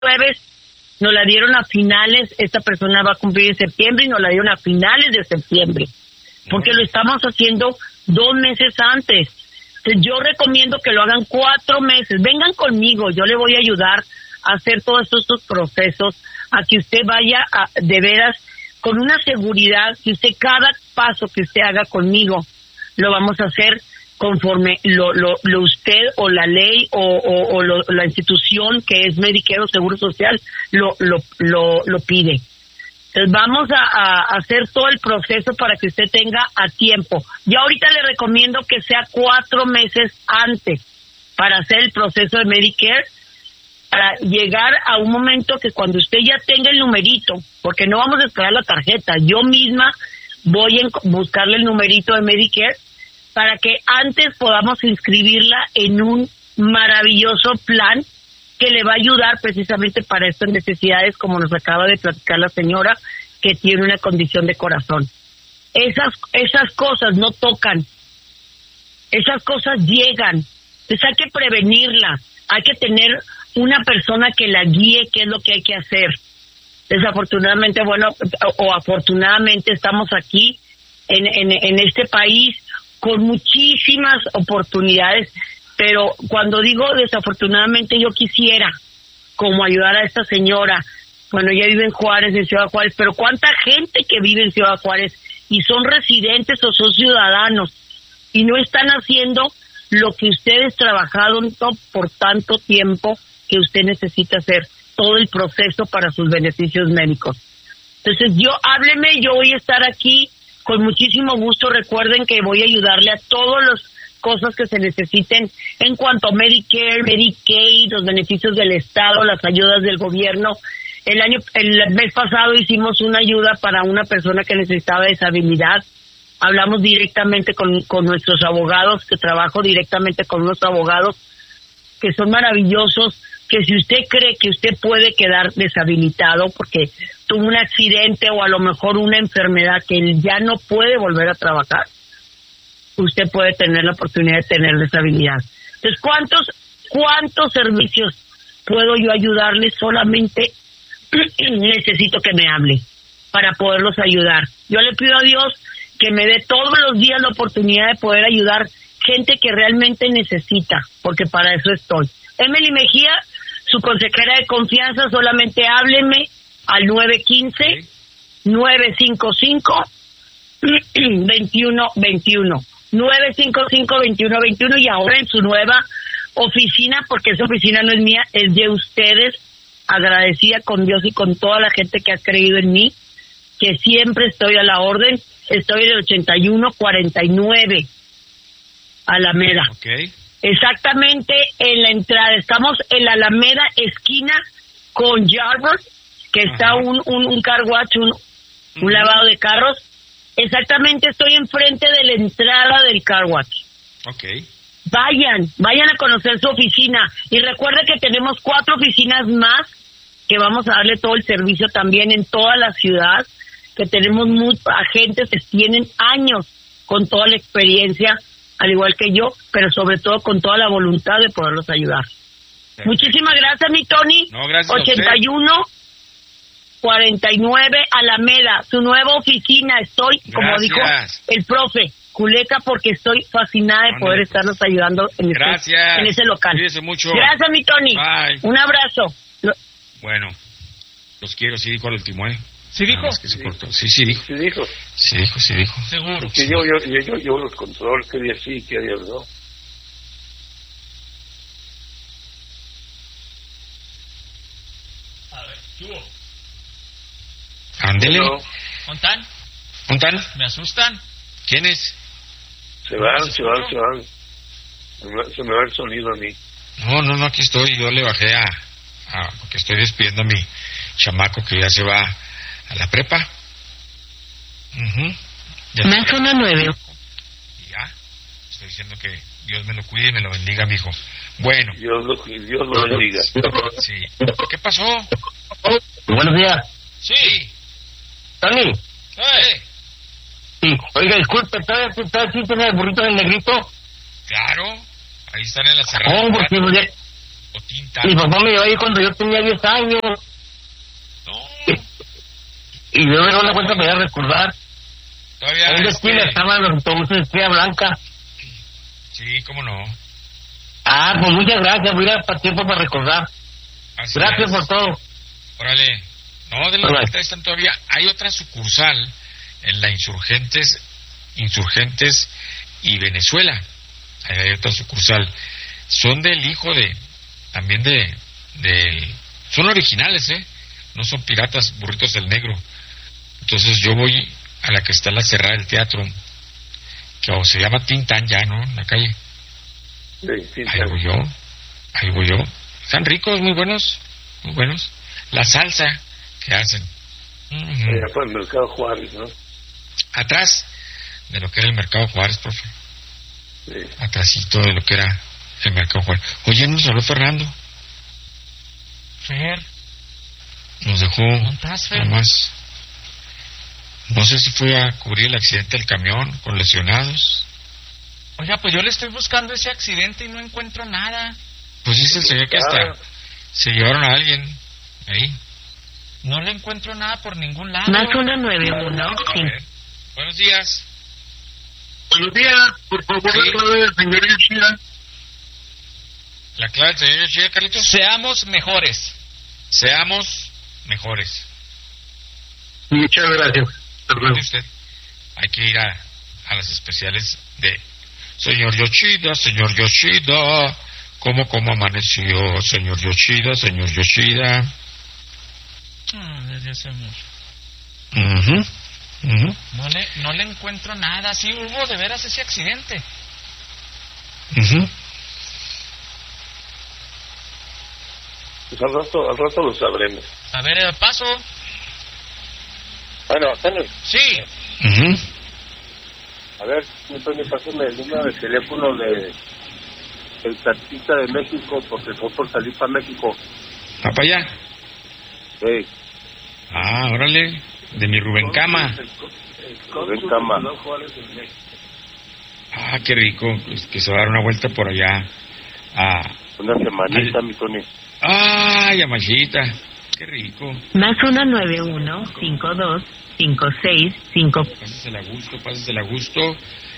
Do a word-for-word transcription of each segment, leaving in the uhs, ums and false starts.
jueves, nos la dieron a finales, esta persona va a cumplir en septiembre y nos la dieron a finales de septiembre, porque lo estamos haciendo dos meses antes. Entonces, yo recomiendo que lo hagan cuatro meses. Vengan conmigo, yo le voy a ayudar a hacer todos estos procesos, a que usted vaya a, de veras con una seguridad, que usted cada paso que usted haga conmigo lo vamos a hacer conforme lo lo, lo usted o la ley o, o, o lo, la institución que es Medicare o Seguro Social lo lo lo, lo pide. Entonces vamos a, a hacer todo el proceso para que usted tenga a tiempo. Yo ahorita le recomiendo que sea cuatro meses antes para hacer el proceso de Medicare, para llegar a un momento que cuando usted ya tenga el numerito, porque no vamos a esperar la tarjeta, yo misma voy a buscarle el numerito de Medicare para que antes podamos inscribirla en un maravilloso plan que le va a ayudar precisamente para estas necesidades, como nos acaba de platicar la señora, que tiene una condición de corazón. Esas, esas cosas no tocan, esas cosas llegan, entonces hay que prevenirlas, hay que tener una persona que la guíe qué es lo que hay que hacer. Desafortunadamente, bueno, o, o afortunadamente estamos aquí en, en, en este país con muchísimas oportunidades, pero cuando digo desafortunadamente, yo quisiera como ayudar a esta señora. Bueno, ella vive en Juárez, en Ciudad Juárez, pero ¿cuánta gente que vive en Ciudad Juárez y son residentes o son ciudadanos y no están haciendo lo que ustedes trabajaron por tanto tiempo que usted necesita hacer, todo el proceso para sus beneficios médicos? Entonces, yo, hábleme, yo voy a estar aquí con muchísimo gusto. Recuerden que voy a ayudarle a todas las cosas que se necesiten en cuanto a Medicare, Medicaid, los beneficios del Estado, las ayudas del gobierno. El año, el mes pasado hicimos una ayuda para una persona que necesitaba deshabilidad. Hablamos directamente con, con nuestros abogados, que trabajo directamente con unos abogados que son maravillosos, que si usted cree que usted puede quedar deshabilitado porque tuvo un accidente o a lo mejor una enfermedad que él ya no puede volver a trabajar, usted puede tener la oportunidad de tener deshabilidad. Entonces, ¿cuántos, cuántos servicios puedo yo ayudarle? Solamente necesito que me hable para poderlos ayudar. Yo le pido a Dios que me dé todos los días la oportunidad de poder ayudar gente que realmente necesita, porque para eso estoy. Emily Mejía, su consejera de confianza, solamente hábleme al nueve uno cinco, nueve cinco cinco, dos uno dos uno. nueve cinco cinco, dos uno dos uno, y ahora en su nueva oficina, porque esa oficina no es mía, es de ustedes, agradecida con Dios y con toda la gente que ha creído en mí, que siempre estoy a la orden. Estoy en el ochenta y uno cuarenta y nueve Alameda. Okay. Exactamente en la entrada. Estamos en la Alameda, esquina con Jarvis, que está Ajá. un, un, un car wash, un, uh-huh. un lavado de carros. Exactamente, estoy enfrente de la entrada del car wash. Okay. Vayan, vayan a conocer su oficina. Y recuerde que tenemos cuatro oficinas más que vamos a darle todo el servicio también en toda la ciudad, que tenemos muchos agentes que tienen años con toda la experiencia, al igual que yo, pero sobre todo con toda la voluntad de poderlos ayudar. Perfecto. Muchísimas gracias, mi Tony. No, gracias ochenta y uno cuarenta y nueve Alameda, su nueva oficina. Estoy, gracias. Como dijo el profe, Culeca, porque estoy fascinada de poder estarnos ayudando en, este, en ese local. Cuídese mucho. Gracias, mi Tony. Bye. Un abrazo. Bueno, los quiero, sí dijo al último, ¿eh? ¿Sí dijo? Que se cortó. Sí, sí dijo. Sí dijo. Sí dijo, sí dijo. Seguro. Que yo, yo, yo, yo, yo los controlo, que día sí, que día no. A ver, ¿qué hubo? Ándele. ¿Montan? ¿Montan? ¿Me asustan? ¿Quién es? Se van, se van, se van. Se me va el sonido a mí. No, no, no, aquí estoy. Yo le bajé a... a porque estoy despidiendo a mi chamaco que ya se va a la prepa. Uh-huh. Más una nueve. Y ya, estoy diciendo que Dios me lo cuide y me lo bendiga, mijo. Bueno. Dios lo, Dios lo bendiga. Sí. ¿Qué pasó? Buenos días. Sí. Tony. ¿Eh? Sí. Oiga, disculpe, ¿está aquí tiene el burrito del negrito? Claro. Ahí están en la cerrada. Oh, porque o tinta. Mi papá me llevó ahí cuando yo tenía diez años. No. Y yo me doy la cuenta para recordar. Todavía. En la este... esquina estaban los autobuses de Estrella Blanca. Sí, cómo no. Ah, pues muchas gracias. Voy a ir para tiempo para recordar. Así Gracias es. por todo. Órale. No, de las que están todavía. Hay otra sucursal en la Insurgentes, Insurgentes y Venezuela. Ahí hay otra sucursal. Son del hijo de, también de, de, son originales, ¿eh? No son piratas, Burritos del Negro. Entonces yo voy a la que está en la cerrada del teatro, que o se llama Tintán ya, ¿no? En la calle. Sí, sí, Ahí voy yo, ahí voy yo. Están ricos, muy buenos, muy buenos. La salsa que hacen. Uh-huh. Allá por el Mercado Juárez, ¿no? Atrás de lo que era el Mercado Juárez, profe. Sí. Atrásito de lo que era el Mercado Juárez. Oye, nos habló Fernando. Fer. Nos dejó ¿Dónde estás, Fer? nomás. No sé si fue a cubrir el accidente del camión con lesionados. Oiga, pues yo le estoy buscando ese accidente y no encuentro nada. Pues dice el señor que hasta se llevaron a alguien ahí. No le encuentro nada por ningún lado. Más uno nueve uno. A Sí. ver. Buenos días. Buenos días, por favor, Sí. la clave del señor Yoshida. La clave del señor Yoshida, Carlitos. Seamos mejores. Seamos mejores. Muchas gracias. Hasta luego. Mire usted, hay que ir a, a las especiales de señor Yoshida, señor Yoshida. ¿Cómo, cómo amaneció, señor Yoshida, señor Yoshida? Ah, desde hace mucho. Mhm. Mhm. No le, no le encuentro nada. Sí hubo de veras ese accidente. Mhm. Pues al rato, al rato lo sabremos. A ver, el paso. Bueno, Henry, Sí. Mhm. a ver, Antonio, pásame el número de teléfono de el taxista de México, porque fue por salir para México. ¿Va para allá? Sí. Ah, órale. De mi Rubén Cama. Rubén Cama. Ah, qué rico. Pues que se va a dar una vuelta por allá. Ah, Una semanita, Al- mi Tony. ay, Yamashita. Qué rico. Más uno nueve uno cinco dos cinco seis cinco. Pásasela a gusto, pásasela a gusto.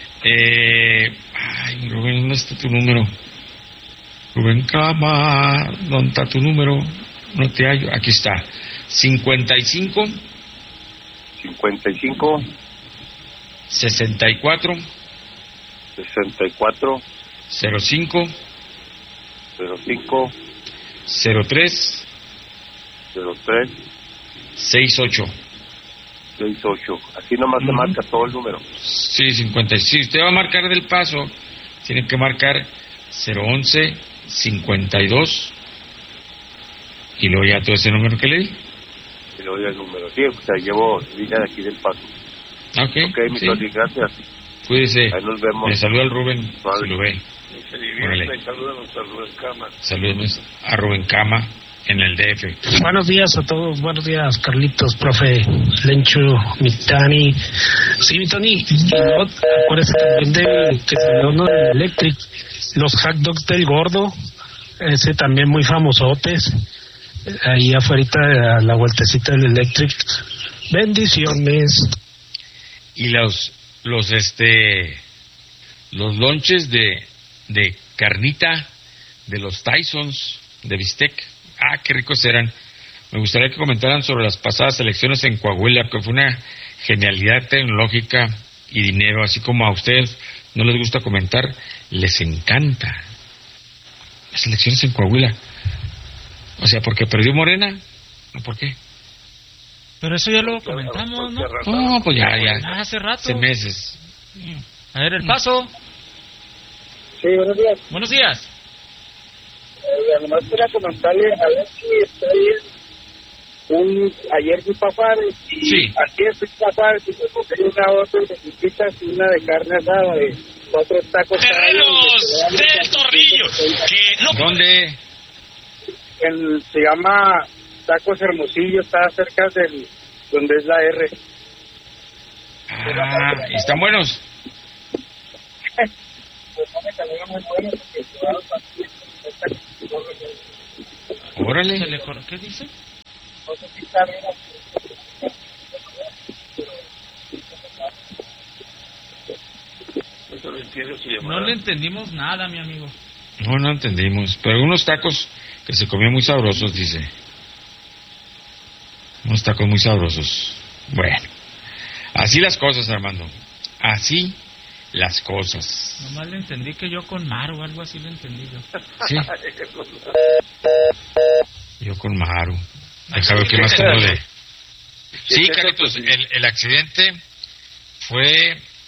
Eh, ay, mi Rubén, ¿dónde está tu número? Rubén Cama, ¿dónde está tu número? No te hallo. Aquí está. cincuenta y cinco, cincuenta y cinco, sesenta y cuatro, sesenta y cuatro, cero cinco, cero cinco, cero tres, cero tres, seis ocho. seis ocho. Así nomás se Ujú. marca todo el número. Sí, cincuenta y seis. Si usted va a marcar del paso, tiene que marcar cero once, cincuenta y dos. Y luego ya todo ese número que le di. Y le doy el número. Sí, o sea, llevo línea de aquí del paso. Ok, Ok, mi sí. Tony, gracias. Cuídese. Ahí nos vemos. Le saluda al Rubén, Vale. si lo ve. Se Órale. divierte y saludos a Rubén Cama. Saludos a Rubén Cama en el D F. Buenos días a todos, buenos días Carlitos, profe, Lencho, mi Tani. Sí, mi Tony, y no, acuérdese también de que salió uno de Electric, los hot dogs del gordo, ese también muy famosotes, ahí afuera a la vueltecita del Electric. Bendiciones. Y los, los, este, los lonches de, de carnita de los Tysons de bistec. Ah, qué ricos eran. Me gustaría que comentaran sobre las pasadas elecciones en Coahuila, que fue una genialidad tecnológica y dinero, así como a ustedes no les gusta comentar, les encanta las elecciones en Coahuila. O sea, ¿porque perdió Morena? ¿O por qué? Pero eso ya lo comentamos, ¿no? No, pues ya, ya. Ah, hace rato. Hace meses. A ver, el paso. Sí, buenos días. Buenos días. Eh, nomás quería comentarle, a ver si estoy un, ayer fui para Juárez y Sí. ayer fui para Juárez y me compré una orden de chiquitas y una de carne asada de cuatro tacos. cada uno, Terrenos que se del dan- Torrillo. Que no. ¿Dónde? El, se llama Tacos Hermosillo, está cerca del donde es la R. Ah, ¿y están buenos? Pues no me salieron muy buenos porque llevaron bastante. Órale. Se le cor- ¿Qué dice? No sé si saben. Eso lo entiendo, su llamada. No le entendimos nada, mi amigo. No, no entendimos. Pero unos tacos que se comían muy sabrosos, dice. Unos tacos muy sabrosos. Bueno. Así las cosas, Armando. Así las cosas. Nomás le entendí que yo con Maru o algo así le entendí yo. Sí. Yo con Maru. Deja ver qué más tengo de... Sí, Carlitos, el, el accidente fue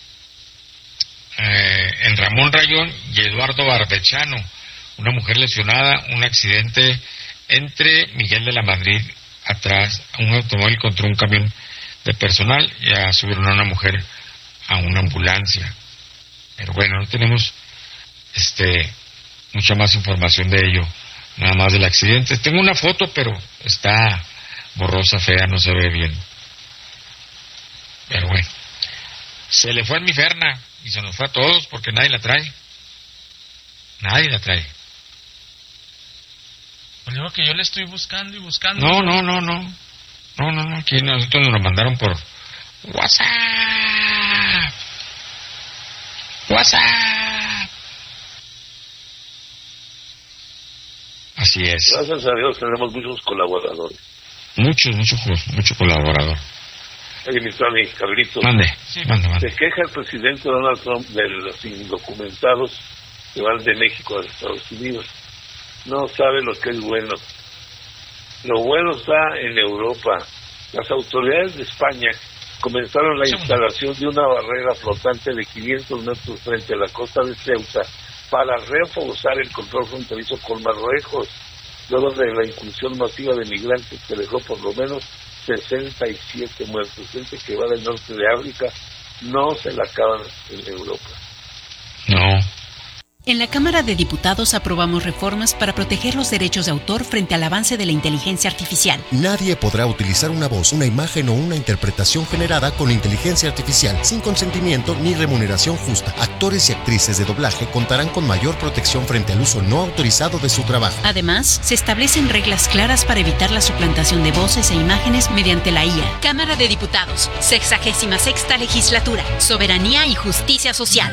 eh, en Ramón Rayón y Eduardo Barbechano. Una mujer lesionada, un accidente entre Miguel de la Madrid, atrás, un automóvil contra un camión de personal. Ya subieron a una mujer a una ambulancia. Pero bueno, no tenemos este mucha más información de ello, nada más del accidente. Tengo una foto, pero está borrosa, fea, no se ve bien. Pero bueno, se le fue a mi Ferna y se nos fue a todos porque nadie la trae. Nadie la trae. Pues digo que yo le estoy buscando y buscando. No, no, no, no. No, no, no. Aquí nosotros nos lo mandaron por WhatsApp. WhatsApp. Así es. Gracias a Dios tenemos muchos colaboradores. Muchos, muchos, mucho colaborador. Oye, mi Tony, Carlitos. Mande, Sí. mande, mande. Se queja el presidente Donald Trump de los indocumentados que van de México a Estados Unidos. No sabe lo que es bueno. Lo bueno está en Europa. Las autoridades de España comenzaron la instalación de una barrera flotante de quinientos metros frente a la costa de Ceuta para reforzar el control fronterizo con Marruecos, luego de la incursión masiva de migrantes que dejó por lo menos sesenta y siete muertos. Gente que va del norte de África no se la acaban en Europa. No. En la Cámara de Diputados aprobamos reformas para proteger los derechos de autor frente al avance de la inteligencia artificial. Nadie podrá utilizar una voz, una imagen o una interpretación generada con inteligencia artificial sin consentimiento ni remuneración justa. Actores y actrices de doblaje contarán con mayor protección frente al uso no autorizado de su trabajo. Además, se establecen reglas claras para evitar la suplantación de voces e imágenes mediante la I A. Cámara de Diputados, sexagésima sexta legislatura, soberanía y justicia social.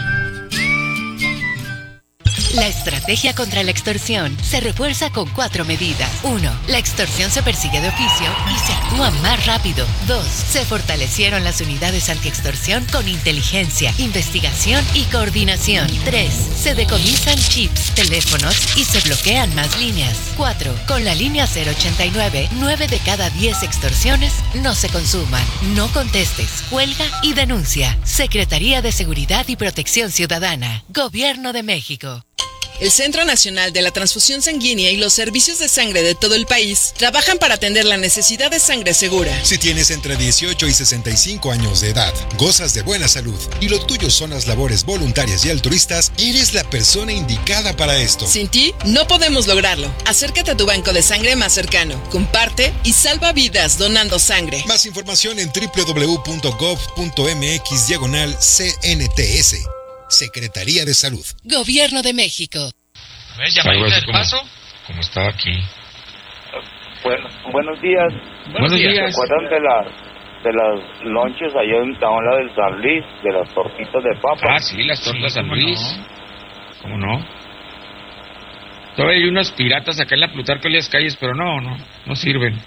La estrategia contra la extorsión se refuerza con cuatro medidas. Uno, la extorsión se persigue de oficio y se actúa más rápido. Dos, se fortalecieron las unidades antiextorsión con inteligencia, investigación y coordinación. Tres, se decomisan chips, teléfonos y se bloquean más líneas. Cuatro, con la línea cero ochenta y nueve, nueve de cada diez extorsiones no se consuman. No contestes, cuelga y denuncia. Secretaría de Seguridad y Protección Ciudadana. Gobierno de México. El Centro Nacional de la Transfusión Sanguínea y los servicios de sangre de todo el país trabajan para atender la necesidad de sangre segura. Si tienes entre dieciocho y sesenta y cinco años de edad, gozas de buena salud y lo tuyo son las labores voluntarias y altruistas, eres la persona indicada para esto. Sin ti, no podemos lograrlo. Acércate a tu banco de sangre más cercano, comparte y salva vidas donando sangre. Más información en doble u doble u doble u punto gov punto mx diagonal C N T S. Secretaría de Salud. Gobierno de México. A ver, llamadita del paso. Como estaba aquí. Bueno, buenos días. Buenos días. ¿Se acuerdan de las de las lonches allá en la del San Luis, de las tortitas de papa? Ah, sí, las tortas Sí, San ¿cómo Luis. no? ¿Cómo no? Todavía hay unos piratas acá en la Plutarco Elías Calles, pero no, no, no sirven.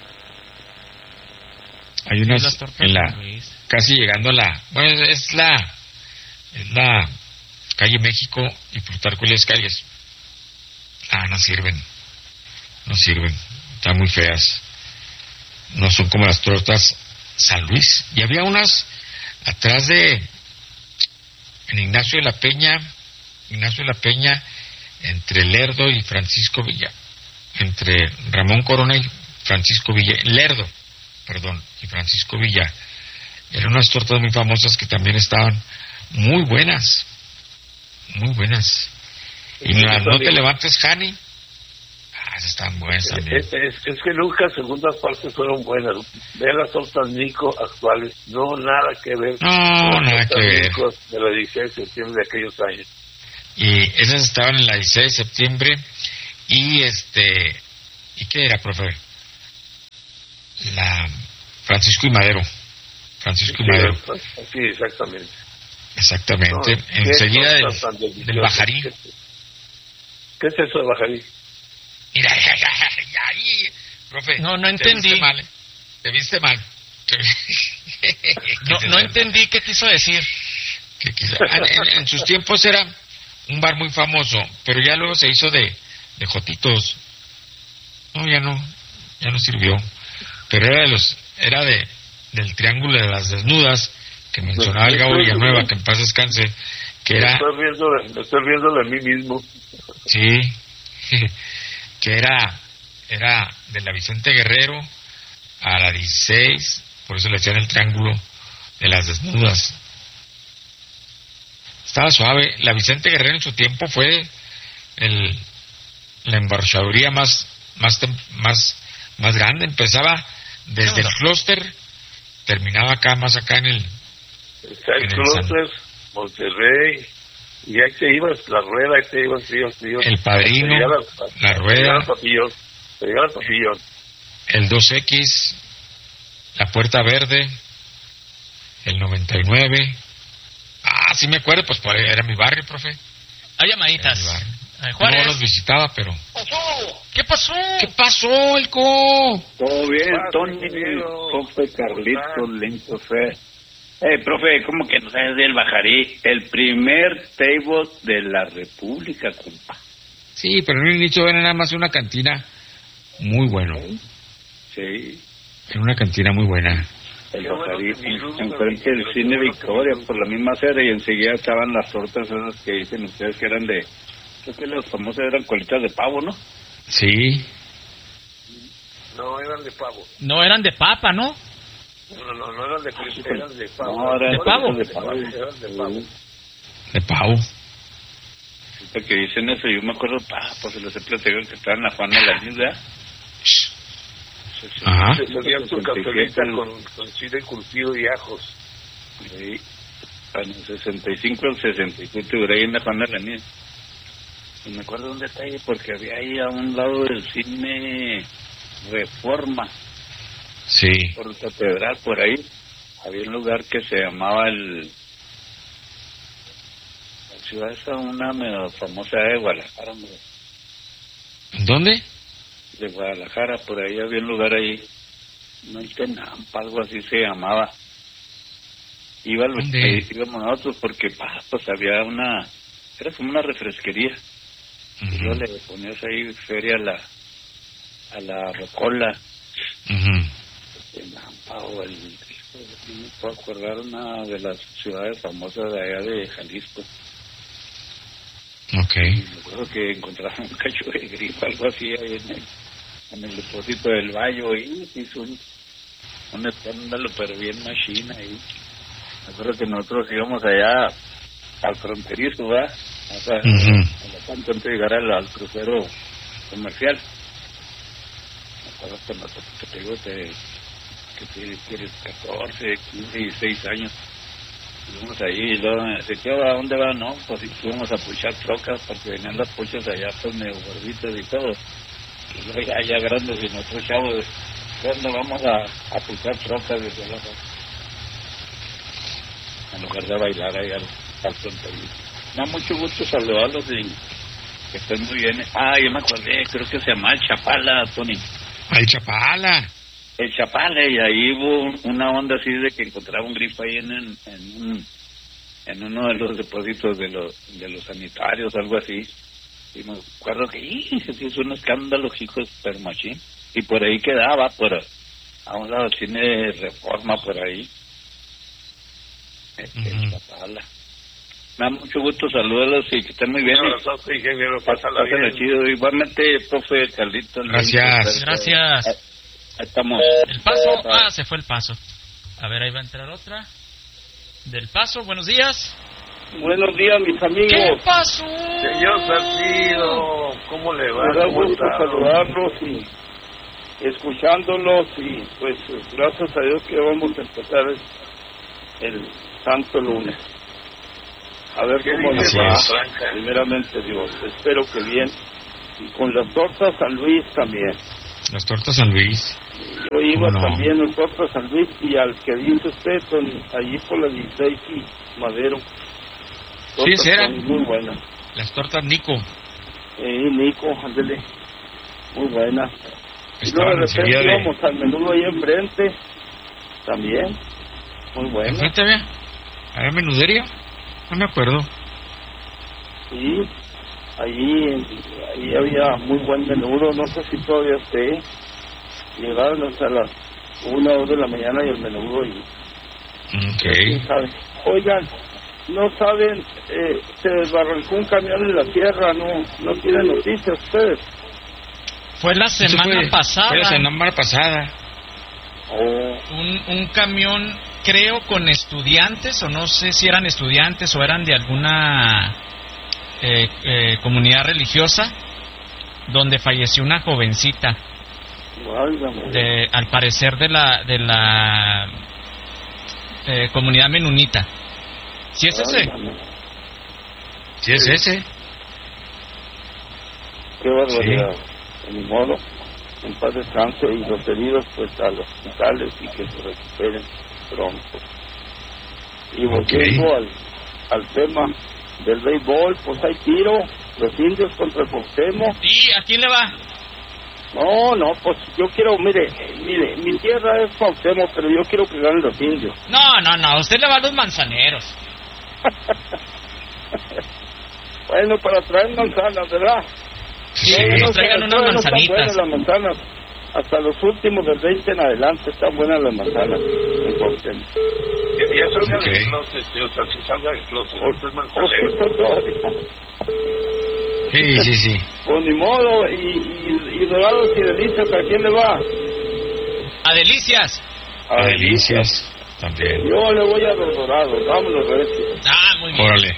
Hay unas las tortas en la, San Luis. casi llegando a la, bueno, es la, es la calle México y Plutarco Elías Calles. Ah, no sirven, no sirven, están muy feas. No son como las tortas San Luis. Y había unas atrás de, en Ignacio de la Peña, Ignacio de la Peña, entre Lerdo y Francisco Villa, entre Ramón Corona y Francisco Villa, Lerdo, perdón, y Francisco Villa. Eran unas tortas muy famosas que también estaban muy buenas, muy buenas. Y la No Te Levantes, Jani. Ah, esas estaban buenas también. Es, es, es que nunca segundas partes fueron buenas. Vean las tortas Nico actuales, no nada que ver. No, con nada las que tortas ver. Nico de la dieciséis de septiembre de aquellos años. Y esas estaban en la dieciséis de septiembre y este, ¿y qué era, profe? La Francisco y Madero. Francisco y Sí, Madero. sí, exactamente. Exactamente. No, Enseguida qué del, cosa tan deliciosa. del Bajarí. ¿Qué, qué es eso de Bajarí? Mira, ya, ya, ya, ahí, profe. No, no Te entendí. viste mal. Te viste mal. No, no entendí qué quiso decir. Que quiso- en, en sus tiempos era un bar muy famoso, pero ya luego se hizo de, de jotitos. No, ya no, ya no sirvió. Pero era de los, era de del Triángulo de las Desnudas, que mencionaba el Gabo Villanueva, que en paz descanse, que Me era, estoy riendo de, me estoy riendo de mí mismo. sí, que era, era de la Vicente Guerrero a la dieciséis, por eso le decían el Triángulo de las Desnudas. Estaba suave. La Vicente Guerrero en su tiempo fue el, la emborrachaduría más, más, tem- más, más grande. Empezaba desde el clúster, terminaba acá, más acá en el... Está el en el San- Clúster, Monterrey, y ahí te ibas, la rueda, ahí te ibas, te ibas, te ibas. El Padrino, Te llegabas- la te rueda, llegabas al papillón, te llegabas al papillón. el dos equis, la Puerta Verde, el noventa y nueve. Ah, sí me acuerdo, pues por ahí era mi barrio, profe. Hay llamaditas. Era mi barrio. Eh, Juárez. No los visitaba, pero... ¿Qué pasó? ¿Qué pasó, Elco? Todo bien, Ah, Tony, primero. profe Carlitos, Lento Fe. Eh, profe, ¿cómo que no sabes del Bajarí? El primer table de la República, compa. Sí, pero en un inicio era nada más una cantina muy bueno. Sí, Era una cantina muy buena. el Qué bueno Bajarí, que mi luz enfrente del me- Cine Victoria, por la misma acera, y enseguida estaban las tortas esas que dicen ustedes que eran de... Creo que las famosas eran colitas de pavo, ¿no? Sí. No, eran de pavo. No eran de papa, ¿no? No, no, no eran de frijol, eran de pavo. No, eran ¿De pavo? de pavo. Eran de pavo. De pavo. Ahorita que dicen eso, yo me acuerdo, pa, pues se les he platicado que estaban la Juana la Linda. Ajá. Se servían su cafelita con, con chile curtido y ajos. Sí, en el sesenta y cinco al sesenta y siete duré ahí en la Juana la Niña. Y me acuerdo dónde está ahí, porque había ahí a un lado del cine Reforma, Sí. por Catedral, por ahí. Había un lugar que se llamaba el... La ciudad esa, una medio famosa de Guadalajara, hombre. ¿Dónde? De Guadalajara, por ahí había un lugar ahí, no hay Tenampa, algo así se llamaba. Iba los, ¿Dónde? ahí íbamos nosotros porque pa, pues había una, era como una refresquería, y luego Ujú. le ponías ahí feria a la a la rocola, Ujú. Tenampa o el, no me puedo acordar, una de las ciudades famosas de allá de Jalisco. Ok. Me acuerdo que encontraron un cacho de grifa, algo así, ahí en el, en el depósito del Valle, y hizo un, un escándalo, pero bien machina ahí. Me acuerdo que nosotros íbamos allá al fronterizo, ¿verdad? O sea, Ujú. a la tanto antes de llegar al, al crucero comercial. Me acuerdo que nosotros, que te digo, que, que te- tienes catorce, quince, dieciséis años. Fuimos ahí y luego me dice, ¿qué va? ¿A dónde va? No, pues sí, fuimos a puchar trocas porque venían las puchas allá pues medio gorditas y todo. Y luego ya, ya grandes y nosotros chavos, ¿dónde vamos a, a puchar trocas? Desde la en lugar de bailar ahí al, al fronterizo. Me da mucho gusto saludarlos y que estén muy bien. Ah, yo me acordé, creo que se llama el Chapala, Tony. ¡Ay, Chapala! El Chapala, y ahí hubo un- una onda así de que encontraba un grifo ahí en, en, en, un, en uno de los depósitos de los, de los sanitarios, algo así. Y me acuerdo que ¡ih! Se hizo un escándalo, hijo de super machín. Y por ahí quedaba, por a un lado del cine Reforma, por ahí. El, el Ujú. Chapala. Me da mucho gusto saludarlos y que estén muy bien. Un abrazote, ingeniero, pásala Pásala bien. chido. Igualmente, profe Carlitos. Gracias. Gracias. Ahí estamos. El paso. Ah, se fue el paso. A ver, ahí va a entrar otra. Del paso, buenos días. Buenos días, mis amigos. ¿Qué pasó? Señor Salcido, ¿cómo le va? Me da ¿Cómo gusto está? saludarlos y escuchándolos y pues gracias a Dios que vamos a empezar el, el santo lunes. A ver ¿Qué cómo dice les va. Así es. Franca? Primeramente Dios, espero que bien. Y con las tortas San Luis también. Las tortas San Luis. Yo iba no? también a las tortas San Luis y al que dice usted, son allí por la dieciséis y Madero. Sí, sí eran. Muy buenas. Las tortas Nico. Eh, Nico, ándele. Muy buenas. Y luego Estaban de repente enseguida de... íbamos al menudo ahí enfrente. También. Muy bueno. ¿Enfrente había? ¿Había menudería? No me acuerdo. Sí, allí, allí había muy buen menudo, no sé si todavía esté. Llegaron hasta las una o dos de la mañana y el menudo y... Ok. ¿Sabe? Oigan, no saben, eh, se desbarrancó un camión en la tierra, no no tienen noticias ustedes. Fue la semana fue, pasada. Fue la semana pasada. Oh. Un, un camión, creo, con estudiantes, o no sé si eran estudiantes o eran de alguna eh, eh, comunidad religiosa, donde falleció una jovencita. De, al parecer de la de la eh, comunidad menonita. ¿Sí es ese? ¿Sí es ese? Qué barbaridad. Sí. Ni modo. En paz descanse y los heridos pues a los hospitales y que se recuperen pronto. Y volviendo okay. al, al tema del béisbol, pues hay tiro, los indios contra el Cuauhtémoc. ¿Y a quién le va? No, no, pues yo quiero, mire, mire, mi tierra es Cuauhtémoc, pero yo quiero que ganen los indios. No, no, no, usted le va a los manzaneros. Bueno, para traer manzanas, ¿verdad? Sí, que nos traigan unas manzanitas. Están buenas las manzanas, hasta los últimos del veinte en adelante están buenas las manzanas en Cuauhtémoc. Que ya salgan okay. de closet, o sea, si salga de closet, oh, es manzanero. Sí, sí, sí. Pues ni modo, y, y, y Dorados y Delicias, ¿a quién le va? A Delicias. A Delicias, también. Yo le voy a los Dorados, vámonos, Recio. Ah, muy bien. Órale.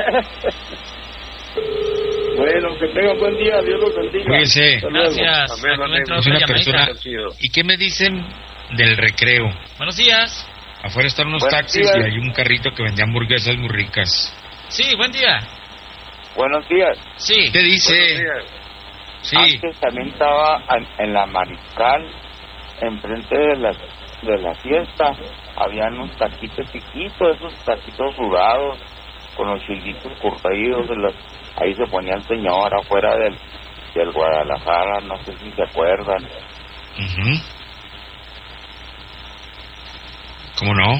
Bueno, que tengan buen día, Dios los bendiga. Cuídense. Gracias. Amén, amén. Es una persona... ¿Y qué me dicen del recreo? Buenos días. Afuera están unos Buenos taxis días. Y hay un carrito que vendía hamburguesas muy ricas. Sí, buen día. Buenos días. Sí. ¿Qué dice? Sí. Antes también estaba en la Mariscal, enfrente de la, de la fiesta, habían unos taquitos chiquitos, esos taquitos sudados, con los chilitos cortados, de los, ahí se ponía el señor afuera del, del Guadalajara, no sé si se acuerdan. Uh-huh. ¿Cómo no?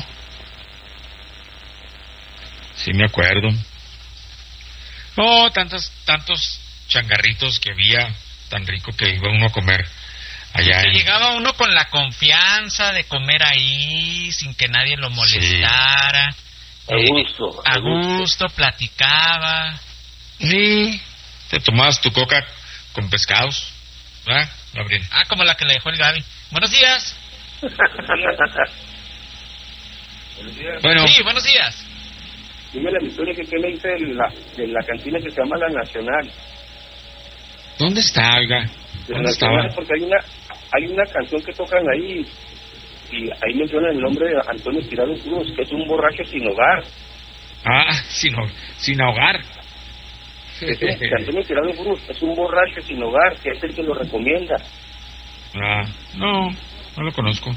Sí me acuerdo. No, tantos, tantos changarritos que había, tan rico que iba uno a comer allá. Que en... llegaba uno con la confianza de comer ahí, sin que nadie lo molestara. Sí. Eh, a gusto. A gusto, platicaba. Sí, te tomabas tu coca con pescados, ¿verdad, Gabriel? Ah, como la que le dejó el Gaby. Buenos días. Buenos días. Bueno. Sí, buenos días. Dime la historia que, que le hice en la, en la cantina que se llama La Nacional. ¿Dónde está, Olga? ¿Dónde estaba? Porque hay una, hay una canción que tocan ahí y ahí mencionan el nombre de Antonio Tirado Cruz, que es un borracho sin hogar. Ah, sin, sin ahogar. Es un, Antonio Tirado Cruz es un borracho sin hogar, que es el que lo recomienda. Ah, no, no lo conozco.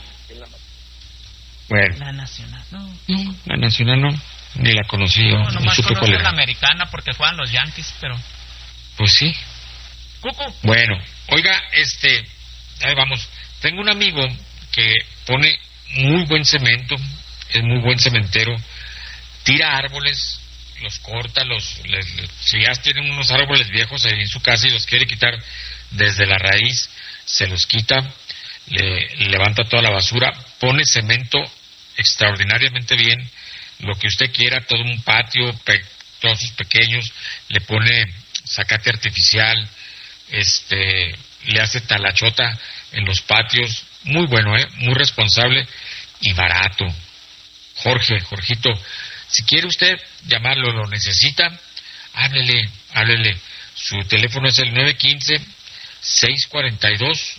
Bueno. La Nacional, no. No, la Nacional no. Ni la conocí yo. No, nomás no supe cuál era. La Americana porque juegan los Yankees, pero... Pues sí. Cucu. Bueno, oiga, este... Ahí vamos. Tengo un amigo que pone muy buen cemento, es muy buen cementero, tira árboles, los corta, los... Les, les, si ya tienen unos árboles viejos ahí en su casa y los quiere quitar desde la raíz, se los quita, le, le levanta toda la basura, pone cemento extraordinariamente bien, lo que usted quiera, todo un patio, pe, todos sus pequeños, le pone zacate artificial, este, le hace talachota en los patios, muy bueno, eh, muy responsable y barato. Jorge, Jorgito, si quiere usted llamarlo, lo necesita, háblele, háblele. Su teléfono es el nueve uno cinco, seis cuatro dos,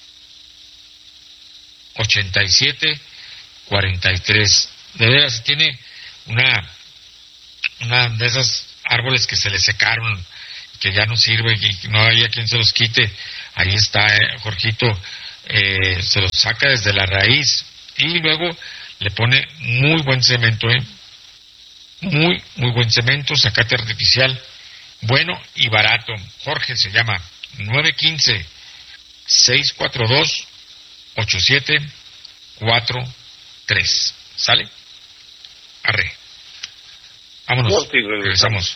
ocho siete cuatro tres. De veras, tiene una una de esas árboles que se le secaron, que ya no sirve, que no haya quien se los quite. Ahí está, eh, Jorgito, eh, se los saca desde la raíz y luego le pone muy buen cemento, ¿eh? Muy, muy buen cemento, zacate artificial, bueno y barato. Jorge se llama nueve uno cinco, seis cuatro dos, ocho siete cuatro tres. ¿Sale? Arre. Vámonos, regresamos.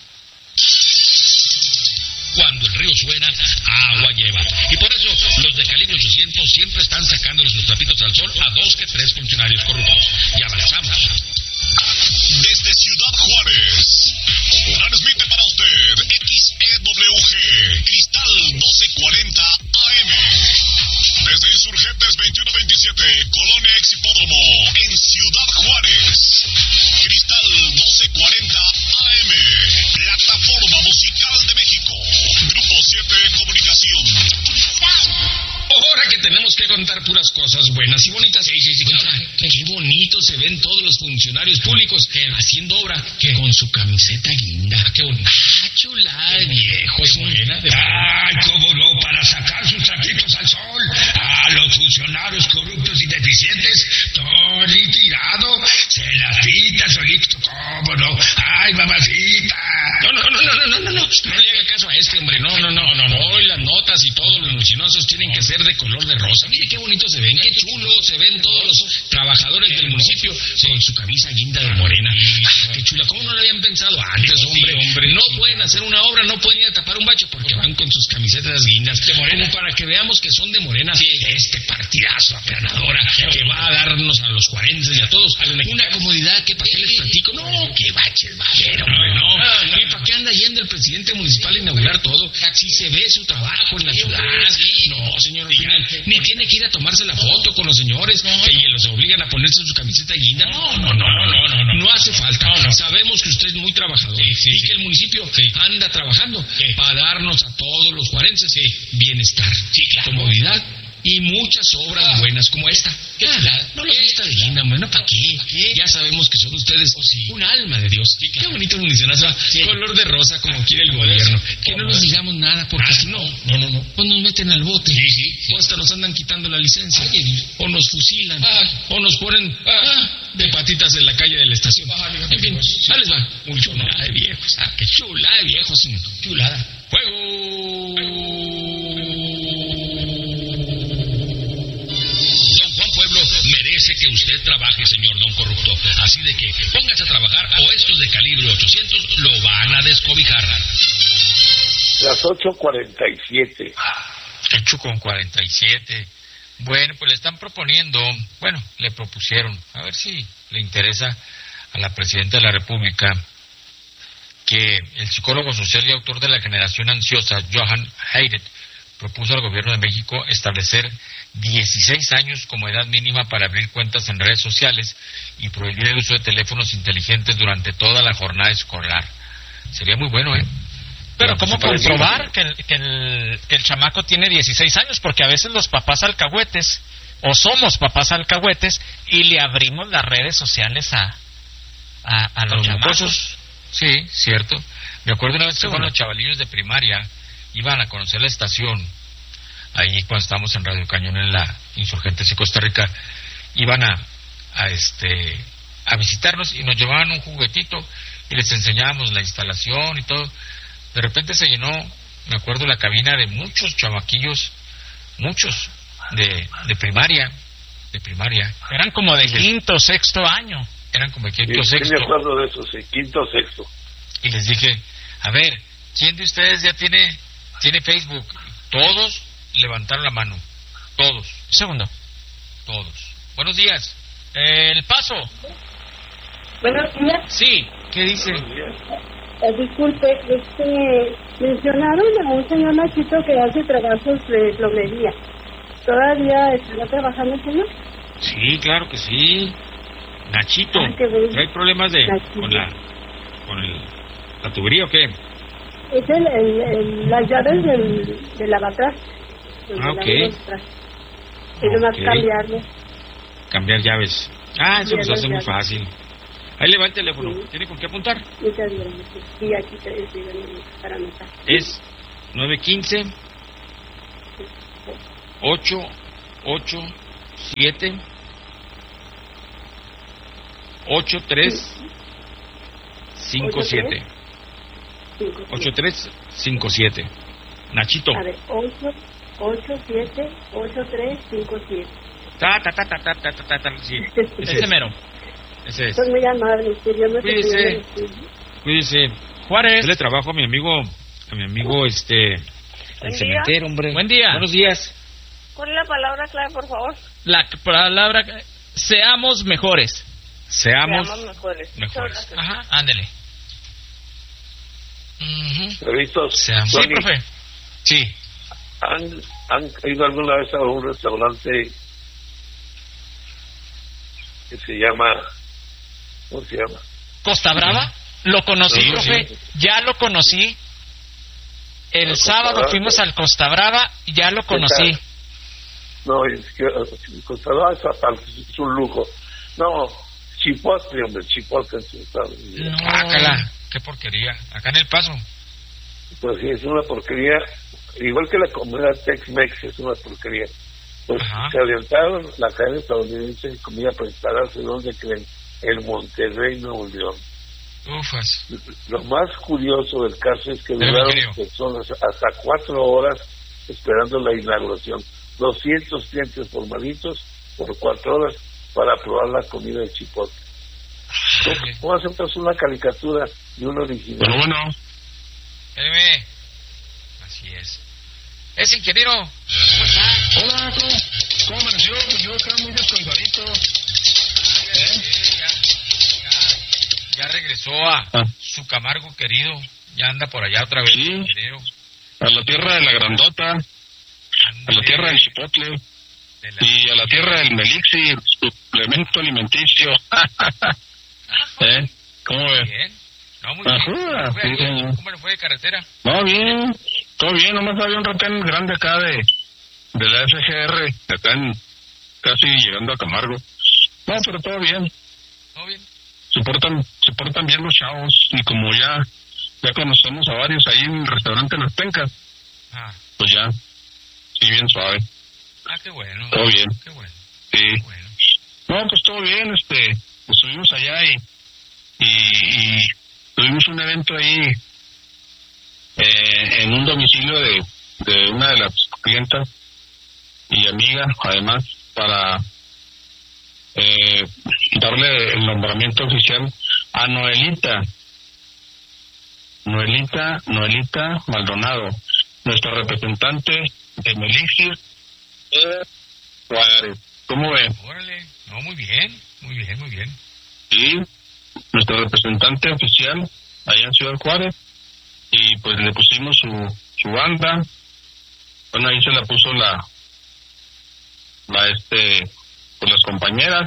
Cuando el río suena, agua lleva. Y por eso los de calibre ochocientos siempre están sacándoles sus trapitos al sol a dos que tres funcionarios corruptos. Ya avanzamos. Desde Ciudad Juárez, transmite para usted X E W G, Cristal doce cuarenta A M. Desde Insurgentes veintiuno veintisiete, Colonia Exhipódromo, en Ciudad Juárez. Cristal doce cuarenta A M, Plataforma Musical de México. Grupo siete Comunicación. Ahora que tenemos que contar puras cosas buenas y bonitas. Sí, sí, sí, claro. Qué bonito se ven todos los funcionarios públicos haciendo obra con su camiseta guinda. Qué bonita. Ah, chulada de viejos. Buena, de Ay, cómo no, para sacar sus trapitos al sol. A los funcionarios corruptos y deficientes, todo tirado, se la pita solito, cómo no. Ay, mamacita. No, no, no, no, no, no, no, no. No le haga caso a este, hombre. No, no, no, no, no. Hoy las notas y todos los mulchinosos tienen que ser de color de rosa. Mire qué bonito se ven, qué chulo se ven todos los trabajadores del municipio con su camisa guinda de morena. Ah, qué chula. ¿Cómo no lo habían pensado antes, hombre? hombre? No pueden hacer una obra, no pueden ir a tapar un bache porque van con sus camisetas guindas de morena para que veamos que son de morena. Este partidazo aplanadora que va a darnos a los cuarenses y a todos una comodidad que para qué les platico. No, qué baches va a haber, hombre, no. ¿Y para qué anda yendo el presidente municipal a inaugurar todo? Si se ve su trabajo en la ciudad. No, señor, ni tiene que ir a tomarse la foto con los señores y los obligan a ponerse su camiseta guinda. No, no, no, no, no, no, no. No hace falta. No, no. Sabemos que usted es muy trabajador sí, sí, y que el municipio sí. anda trabajando sí. para darnos a todos los juarenses sí. bienestar, sí, claro. comodidad y muchas obras ah. buenas como esta. ¿Qué ah, no los vista de guinda, bueno, ¿para qué? qué? Ya sabemos que son ustedes oh, sí. un alma de Dios. Sí, claro. Qué bonito municionazo, sí. color de rosa como ah, quiere el gobierno. Que no nos digamos nada porque ah, si no, no, no, no, pues nos meten al bote. Sí, sí, sí. O hasta nos andan quitando la licencia. Ay, o nos fusilan. Ay. O nos ponen ah, de patitas en la calle de la estación. Ay, en fin, sí. ahí les va. Muy chulada de viejos. Ah, qué chulada de viejos, señor. Chulada. ¡Fuego! Merece que usted trabaje, señor don corrupto. Así de que póngase a trabajar o estos de calibre ochocientos lo van a descobijar. Las ocho cuarenta y siete. ocho con cuarenta y siete. Bueno, pues le están proponiendo, bueno, le propusieron, a ver si le interesa a la Presidenta de la República, que el psicólogo social y autor de La Generación Ansiosa, Johan Haidt, propuso al Gobierno de México establecer dieciséis años como edad mínima para abrir cuentas en redes sociales y prohibir el uso de teléfonos inteligentes durante toda la jornada escolar. Sería muy bueno, ¿eh? Pero ¿cómo comprobar que el, que, el, que el chamaco tiene dieciséis años? Porque a veces los papás alcahuetes, o somos papás alcahuetes, y le abrimos las redes sociales a, a, a los, los chamacos. Sí, cierto. Me acuerdo una vez que cuando los chavalillos de primaria iban a conocer la estación, ahí cuando estábamos en Radio Cañón en la Insurgentes y Costa Rica, iban a, a este a visitarnos y nos llevaban un juguetito y les enseñábamos la instalación y todo. De repente se llenó, me acuerdo, la cabina de muchos chamaquillos, muchos de, de primaria, de primaria. Eran como de quinto, sexto año. Eran como de quinto, sí, sexto. Sí, me acuerdo de eso, sí, quinto, sexto. Y les dije, a ver, ¿quién de ustedes ya tiene tiene Facebook? Todos levantaron la mano. Todos. Segundo. Todos. Buenos días. Eh, el Paso. Buenos días. Sí. ¿Qué dice? Eh, disculpe, este, mencionaron a un señor Nachito que hace trabajos de plomería. ¿Todavía estará trabajando el señor? Sí, claro que sí. Nachito. Ah, ¿hay problemas de Nachito. con la con el, la tubería o qué? Es el, el, el, las llaves del, del avatar. Ah, ok. Y nomás cambiarlo. Cambiar llaves. Ah, eso nos hace muy fácil. Ahí le va el teléfono. Sí. ¿Tiene con qué apuntar? Muchas gracias. Sí, aquí te estoy para anotar. Es nueve quince, ocho ocho siete, ocho tres cinco siete. ocho tres cinco siete. Nachito. A ver, ocho ocho siete ocho tres cinco siete. Ta, ta, ta, ta, ta, ta, ta, ta, sí. Ese es mero. Ese es. Son muy amables, que Dios me Cuídese. Cuídese. Juárez. Le trabajo a mi amigo, a mi amigo, este, el cementero, hombre. Buen día. Buenos días. ¿Cuál es la palabra clave, por favor? La palabra, seamos mejores. Seamos, Seamos mejores. mejores. Ajá, ándele. Perritos, Sí, Tony, profe. Sí. ¿han, ¿Han ido alguna vez a un restaurante que se llama, ¿cómo se llama? Costa Brava, lo conocí, Sí, profe, sí. ya lo conocí. El Costa sábado Brava. fuimos al Costa Brava, ya lo conocí. tal? No, es que eh, Costa Brava es, aparte, es un lujo. No, Chipotle, hombre, Chipotle en su estado. No. Bácala, qué porquería. Acá en El Paso. Pues sí, es una porquería, igual que la comida Tex-Mex es una porquería. Pues Ajá. se avientaron la cadena estadounidense de comida para instalarse donde creen, en Monterrey, Nuevo León. Ufas. Lo más curioso del caso es que Pero duraron me creo. personas hasta cuatro horas esperando la inauguración. doscientos clientes formalitos por cuatro horas para probar la comida de Chipotle. ¿Cómo, cómo aceptas una caricatura y un original? Pero bueno. Espérame. Así es. Es ingeniero. ¿Cómo está? Hola, ¿cómo, cómo amaneció? Pues yo acá muy descansadito. ¿Eh? Ya, ya, ya regresó a Ah. su Camargo querido. Ya anda por allá otra vez, Sí. ingeniero. A la tierra de la grandota, a la tierra del chipotle y a la tierra del melixir, suplemento alimenticio. ¿Eh? ¿Cómo ve? Bien. No, muy Ajá, bien. ¿Cómo le fue sí, ayer? señor. ¿Cómo le fue de carretera? No, bien, todo bien, nomás había un retén grande acá de, de la F G R, de acá en, casi llegando a Camargo. No, pero todo bien. ¿Todo bien? Se portan, se portan bien los chavos y como ya, ya conocemos a varios ahí en el restaurante Las Pencas, Ah, pues ya, sí, bien suave. ah qué bueno. Todo bien. Qué bueno. Sí. Bueno. No, pues todo bien, este, estuvimos allá y, y, y tuvimos un evento ahí eh, en un domicilio de, de una de las clientas y amiga, además, para eh, darle el nombramiento oficial a Noelita, Noelita, Noelita Maldonado, nuestra representante de Melixir de Juárez. ¿Cómo ve? Órale. No, muy bien. Muy bien, muy bien. Sí, nuestra representante oficial allá en Ciudad Juárez, y pues le pusimos su, su banda. Bueno, ahí se la puso la, la este, pues las compañeras,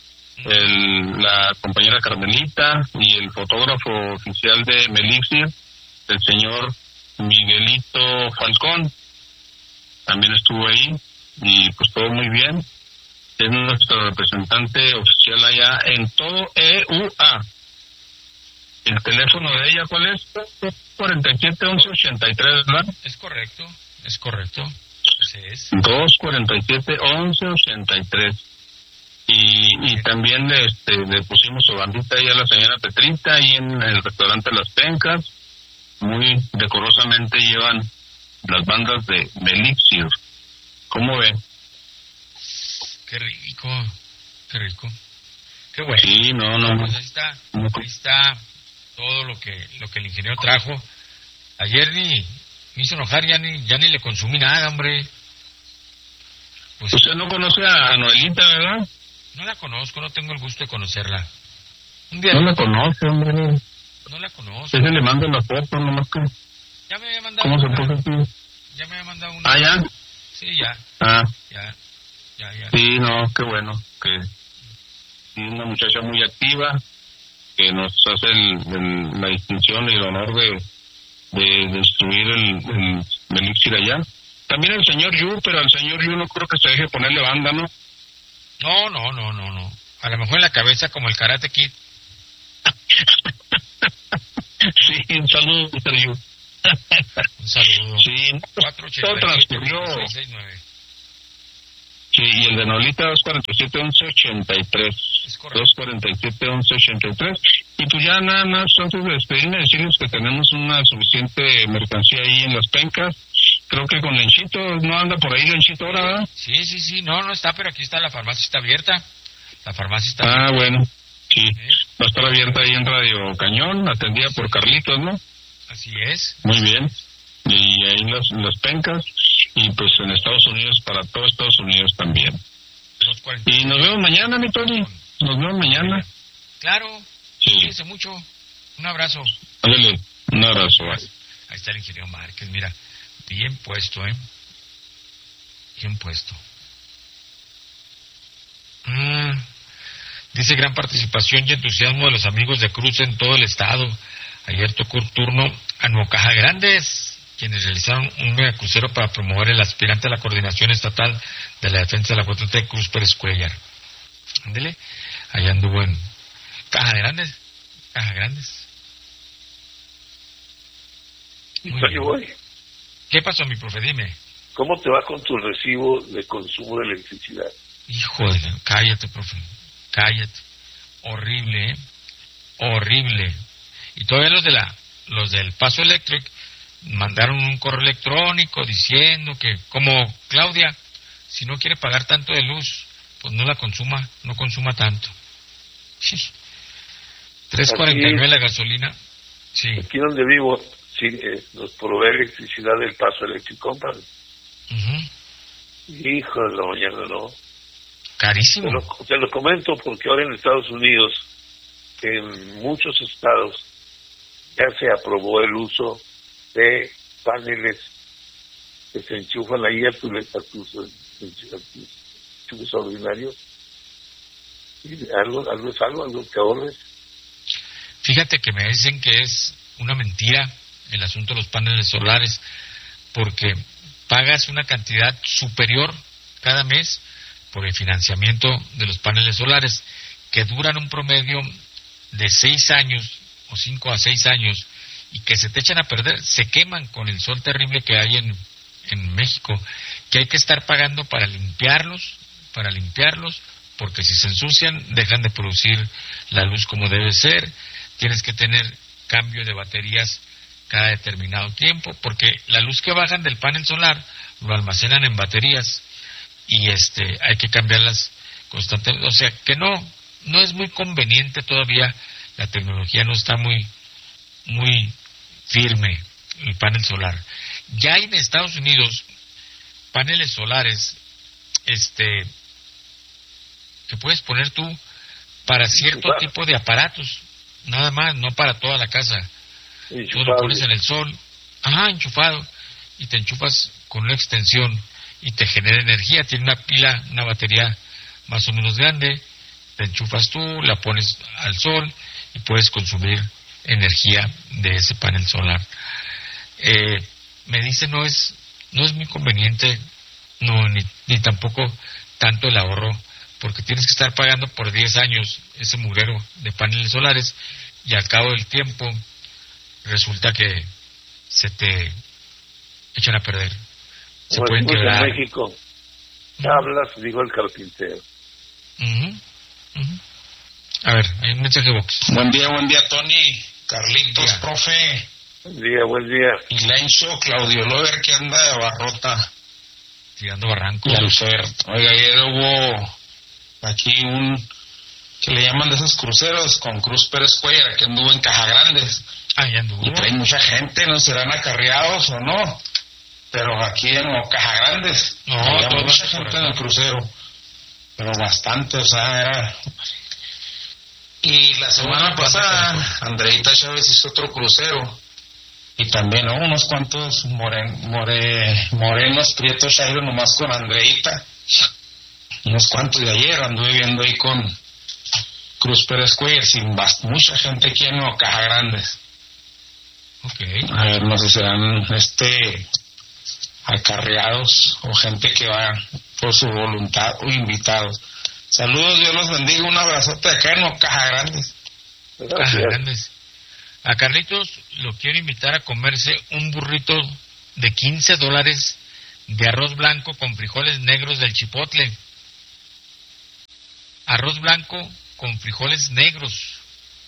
el, la compañera Carmelita y el fotógrafo oficial de Melixir, el señor Miguelito Falcón, también estuvo ahí, y pues todo muy bien. Es nuestro representante oficial allá en todo E U A. El teléfono de ella, ¿cuál es? cuarenta y siete once ochenta y tres, ¿verdad? Es correcto, es correcto. Ese es. dos cuarenta y siete once ochenta y tres. Y, y también este, le pusimos su bandita ahí a la señora Petrita, ahí en el restaurante Las Pencas. Muy decorosamente llevan las bandas de Melixir. ¿Cómo ve? Qué rico, qué rico. Qué bueno. Sí, no, no. Pues ahí está, ahí está todo lo que lo que el ingeniero trajo. Ayer ni me hizo enojar, ya ni ya ni le consumí nada, hombre. Pues, Usted no conoce a Noelita, ¿verdad? No la conozco, no tengo el gusto de conocerla. Un día No la conoce, hombre. no la conozco. Ese le manda la foto, nomás que... Ya me había mandado ¿Cómo se una. puso así? Ya me había mandado una. Ah, ¿ya? Sí, ya. Ah, Ya, ya, ya. sí, no, qué bueno. Que sí, una muchacha muy activa, que nos hace el, el- la distinción y el honor de, de, de instruir el, el Melixir allá. También el señor Yu, pero al señor Yu no creo que se deje ponerle banda, ¿no? No, no, no, no, no. A lo mejor en la cabeza como el Karate Kid. Sí, un saludo, mister Yu. Un saludo. Sí, todo transcurrió. Sí, y el de Nolita dos cuarenta y siete once ochenta y tres. dos cuarenta y siete once ochenta y tres. Y pues ya nada más, antes de despedirme, decirles que tenemos una suficiente mercancía ahí en las pencas. Creo que con Lenchito, ¿no anda por ahí Lenchito ahora, verdad? Sí, sí, sí, no, no está, pero aquí está, la farmacia está abierta. La farmacia está Ah, abierta. bueno, sí. Va a estar abierta ahí en Radio Cañón, atendida por Carlitos, ¿no? Así es. Muy bien. Y ahí en las, en las pencas, y pues en Estados Unidos, para todo Estados Unidos también. Y nos vemos mañana, mi Tony. Nos vemos mañana. Claro. Sí. Cuídense mucho. Un abrazo. Ándale, un abrazo. Ahí está el ingeniero Márquez, mira. Bien puesto, ¿eh? Bien puesto. Mm. Dice gran participación y entusiasmo de los amigos de Cruz en todo el estado. Ayer tocó el turno a Nuevo Caja Grandes, quienes realizaron un mega crucero para promover el aspirante a la coordinación estatal de la defensa de la cuatro T, Cruz Pérez Cuellar. Ándele, allá anduvo en Caja Grandes. Caja Grandes. Muy Ahí voy. ¿Qué pasó, mi profe? Dime. ¿Cómo te va con tu recibo de consumo de electricidad? Hijo de... Cállate, profe. Cállate. Horrible, ¿eh? Horrible. Y todavía los de la los del Paso Electric mandaron un correo electrónico diciendo que, como Claudia, si no quiere pagar tanto de luz, pues no la consuma, no consuma tanto. Sí. tres cuarenta y nueve la gasolina. Sí. Aquí donde vivo, sí, eh, nos provee electricidad del Paso Electric Company. Uh-huh. Hijo de la mañana, no. Carísimo. Te lo, te lo comento porque ahora en Estados Unidos, en muchos estados, ya se aprobó el uso de paneles que se enchufan ahí a tus, a tus, a tus enchufes ordinarios. Y algo, algo es algo, algo que ahorres. Fíjate que me dicen que es una mentira el asunto de los paneles solares, porque pagas una cantidad superior cada mes por el financiamiento de los paneles solares, que duran un promedio de seis años o cinco a seis años, y que se te echan a perder, se queman con el sol terrible que hay en, en México, que hay que estar pagando para limpiarlos, para limpiarlos, porque si se ensucian dejan de producir la luz como debe ser. Tienes que tener cambio de baterías cada determinado tiempo, porque la luz que bajan del panel solar lo almacenan en baterías y este hay que cambiarlas constantemente. O sea que no no es muy conveniente todavía, la tecnología no está muy muy firme, el panel solar. Ya hay en Estados Unidos paneles solares este que puedes poner tú para cierto tipo de aparatos, nada más, no para toda la casa. Tú lo pones en el sol, ajá, enchufado, y te enchufas con una extensión y te genera energía. Tiene una pila, una batería más o menos grande, te enchufas tú, la pones al sol y puedes consumir energía de ese panel solar. Eh, me dice no es no es muy conveniente, no ni, ni tampoco tanto el ahorro, porque tienes que estar pagando por diez años ese mugrero de paneles solares y al cabo del tiempo resulta que se te echan a perder, se Como pueden quebrar. En México, hablas, digo el carpintero. Uh-huh. Uh-huh. A ver, hay un mensaje box. Buen día, buen día, Tony, Carlitos, día. profe. Buen día, buen día. Y Lencho, Claudio Lover, que anda de barrota. Tirando barranco. Y Alfred. Oiga, ayer hubo aquí un, que le llaman de esos cruceros, con Cruz Pérez Cuellar, que anduvo en Caja Grandes. Ah, ya anduvo. Y trae mucha gente, no serán acarreados o no, pero aquí en Caja Grandes, no, había todo mucha gente en el crucero, pero bastante, o sea, era... Y la semana pasada, Andreita Chávez hizo otro crucero, y también, ¿no? Unos cuantos moren, more, morenos, prietos, Chairo, nomás con Andreita, unos cuantos de ayer anduve viendo ahí con Cruz Pérez Cuellar, sin bast- mucha gente aquí en Caja Grandes. Okay. A ver, no sé si serán este acarreados o gente que va por su voluntad o invitados. Saludos, Dios los bendiga, un abrazote acá en Caja Grandes. Caja Grandes. A Carlitos lo quiero invitar a comerse un burrito de quince dólares de arroz blanco con frijoles negros del Chipotle. Arroz blanco con frijoles negros.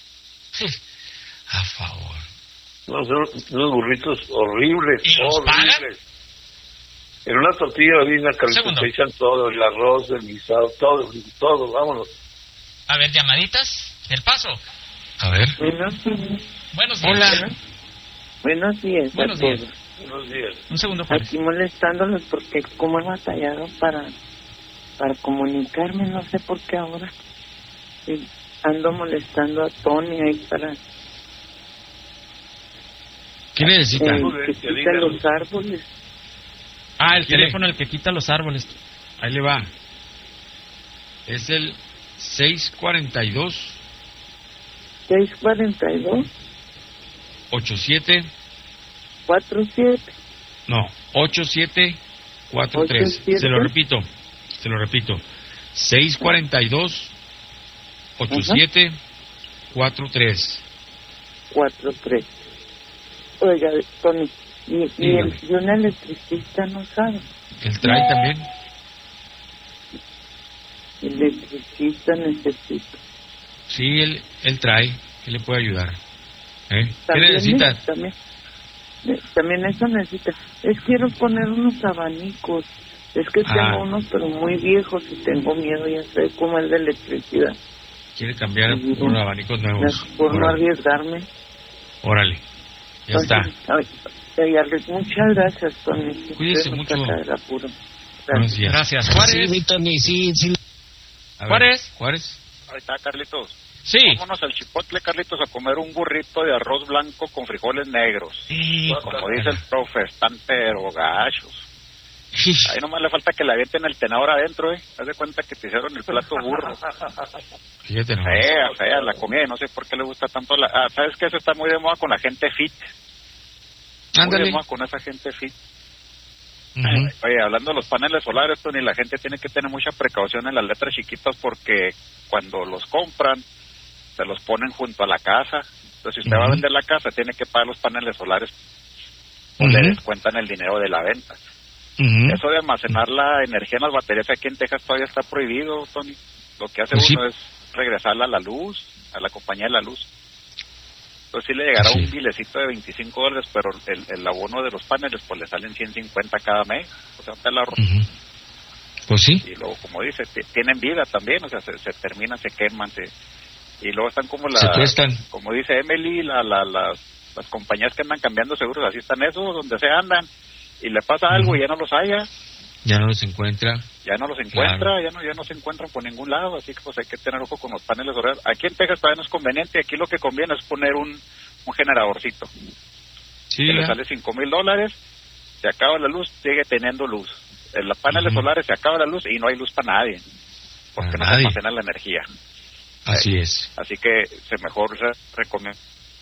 A favor. No, son unos burritos horribles, ¿Y los horribles. pagan? En una tortilla de harina, Carlitos, te echan todo, el arroz, el guisado, todo, todo, vámonos. A ver, llamaditas, El Paso. A ver. Buenos días. Buenos días. Hola. Buenos días. Buenos a días. todos. Buenos días. Un segundo, Juárez. Aquí molestándolos porque como he batallado para, para comunicarme, no sé por qué ahora. Y ando molestando a Tony ahí para... ¿Qué necesita? Eh, que quita los árboles. Ah, el ¿Quiere? teléfono el que quita los árboles. Ahí le va. Es el seis cuarenta y dos. seis cuarenta y dos. ochenta y siete. cuarenta y siete. No, ochenta y siete cuarenta y tres. ochenta y siete. Se lo repito. Se lo repito. seis cuarenta y dos. ochenta y siete cuarenta y tres. cuarenta y tres. Oiga, Tony, y, y, Dígame. el, y un electricista no sabe. ¿El trae también? Electricista necesito. Sí, él, él trae. ¿Qué le puede ayudar? ¿Eh? ¿Qué También, necesita? mira, También, eh, también eso necesita. Es quiero poner unos abanicos. Es que Ah. tengo unos, pero muy viejos y tengo miedo, ya sé cómo es de electricidad. ¿Quiere cambiar Sí, por abanicos nuevos? Por no Órale. arriesgarme. Órale. Ya está. Entonces, ay, ay, Alex, muchas gracias, Tony. Cuídese Usted nos mucho. saca del apuro. Buenos días. Gracias. Juárez. Sí, mi Tony, sí, sí. A ver, Juárez. Juárez. Ahí está, Carlitos. Sí. Vámonos al Chipotle, Carlitos, a comer un burrito de arroz blanco con frijoles negros. Sí, Como dice el profe, están pero gachos. Ahí nomás le falta que le avienten el tenedor adentro, ¿eh? Haz de cuenta que te hicieron el plato burro. Fíjate nomás. Fea, fea la comida y no sé por qué le gusta tanto la... Ah, ¿sabes qué? Eso está muy de moda con la gente fit. Muy Ándale. de moda con esa gente fit. Ujú. Oye, hablando de los paneles solares, Tony, la gente tiene que tener mucha precaución en las letras chiquitas porque cuando los compran, se los ponen junto a la casa. Entonces, si usted va a Ujú. vender la casa, tiene que pagar los paneles solares o Ujú. le descuentan el dinero de la venta. Ujú. Eso de almacenar la energía en las baterías aquí en Texas todavía está prohibido, Tony. Lo que hace Pues sí. uno es regresarla a la luz, a la compañía de la luz. Entonces sí le llegará Sí. un bilecito de veinticinco dólares, pero el, el abono de los paneles pues le salen ciento cincuenta cada mes. O sea, te la ahorro. Ujú. Pues sí. Y luego, como dice, t- tienen vida también, o sea, se, se terminan, se queman, se... y luego están como Se la, prestan. como dice Emily, la, la, las, las compañías que andan cambiando seguros, así están esos, donde se andan, y le pasa algo y ya no los haya, Ya no los encuentra. ya no los encuentra, ya no ya no se encuentran por ningún lado, así que pues hay que tener ojo con los paneles solares. Aquí en Texas todavía no es conveniente, aquí lo que conviene es poner un, un generadorcito, Sí, que le ya. sale cinco mil dólares, se acaba la luz, sigue teniendo luz. En los paneles Ujú. solares se acaba la luz y no hay luz para nadie, porque Para no se nadie. almacena la energía. Así es. Así que se mejor se recomienda.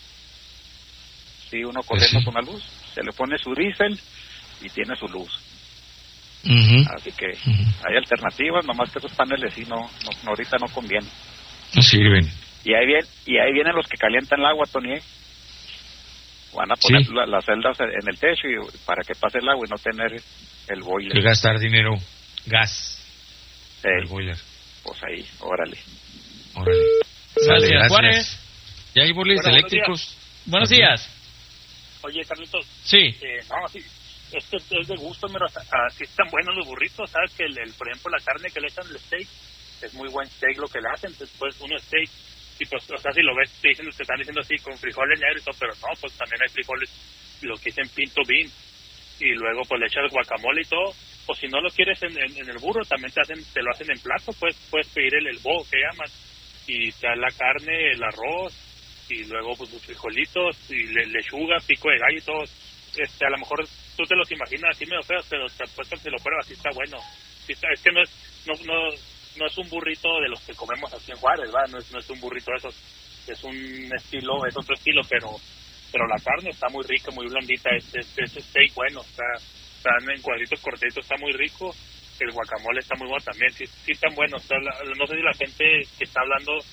Si uno corriendo Pues sí. con la luz, se le pone su diésel y tiene su luz. Ujú. Así que Ujú. hay alternativas, nomás que esos paneles sí no, no, no, ahorita no conviene. No sirven. Y ahí vienen, y ahí vienen los que calientan el agua, Tony. ¿eh? Van a poner Sí. la- las celdas en el techo y para que pase el agua y no tener el boiler. Que gastar dinero. Gas. Ey, El boiler. pues ahí, órale. Órale. Gracias, Sale, gracias. Juárez. ¿Ya hay boilers Bueno, buenos eléctricos? Buenos días. Oye, Carlitos. Sí. Eh, no, sí. Este es de gusto, pero así están buenos los burritos. Sabes que, el, el, por ejemplo, la carne que le echan al steak es muy buen steak lo que le hacen. Después, uno steak, y pues, o sea, si lo ves, te, dicen, te están diciendo así con frijoles negros y todo, pero no, pues también hay frijoles, lo que dicen pinto bean. Y luego, pues le echas guacamole y todo. O si no lo quieres en, en, en el burro, también te hacen te lo hacen en plato. Pues puedes pedir el, el bowl que llaman. Y te da la carne, el arroz, y luego pues sus frijolitos, y le, lechuga, pico de gallo y todo. Este, a lo mejor tú te los imaginas así medio feos, pero te apuesto que si lo pruebas, sí está bueno. Sí está, es que no es no, no, no es un burrito de los que comemos aquí en Juárez, ¿verdad? No es, no es un burrito de esos, es un estilo, es otro estilo, pero pero la carne está muy rica, muy blandita, es, es, es steak bueno, está, están en cuadritos cortitos, está muy rico, el guacamole está muy bueno también, sí, sí están buenos. Está la, no sé si la gente que está hablando